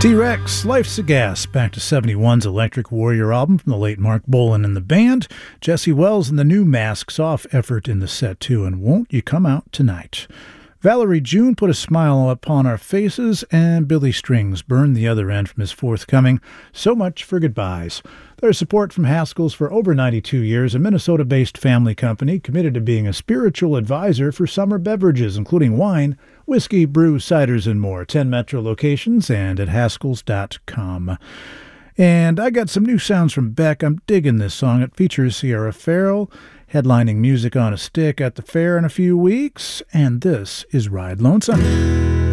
T-Rex, Life's a Gas, back to 71's Electric Warrior album from the late Mark Bolan and the band. Jesse Wells and the new Masks Off effort in the set too, and Won't You Come Out Tonight. Valerie June put a smile upon our faces, and Billy Strings burned the other end from his forthcoming So Much for Goodbyes. Their support from Haskell's for over 92 years, a Minnesota-based family company committed to being a spiritual advisor for summer beverages, including wine, whiskey, brew, ciders, and more. 10 Metro locations and at Haskells.com. And I got some new sounds from Beck. I'm digging this song. It features Sierra Farrell, headlining Music on a Stick at the fair in a few weeks. And this is Ride Lonesome.